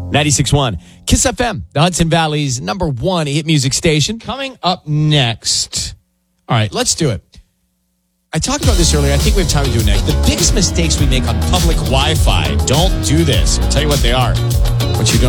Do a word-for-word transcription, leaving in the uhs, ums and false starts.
ninety-six point one Kiss F M, the Hudson Valley's number one hit music station. Coming up next. All right, let's do it. I talked about this earlier. I think we have time to do it next. The biggest mistakes we make on public Wi-Fi. Don't do this. I'll tell you what they are. What you don't